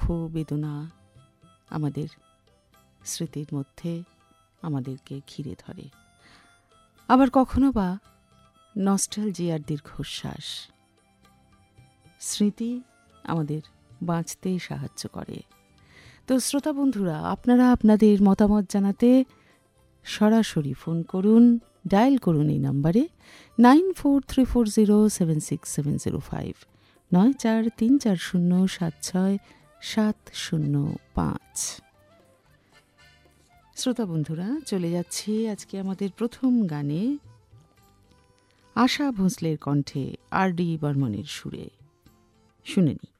বেদনা আমাদের স্মৃতির মধ্যে আমাদেরকে ঘিরে ধরে। আবার কখনো বা নস্টালজিয়ার দীর্ঘশ্বাস। স্মৃতি আমাদের বাঁচতে সাহায্য করে। তো শ্রোতা বন্ধুরা, আপনারা আপনাদের মতামত জানাতে সরাসরি ফোন করুন, ডায়াল করুন এই নম্বরে 9434076705, 9434076705। শ্রোতা বন্ধুরা, চলে যাচ্ছি আজকে আমাদের প্রথম গানে, আশা ভোঁসলের কণ্ঠে আর ডি বর্মনের সুরে। শুনে নি।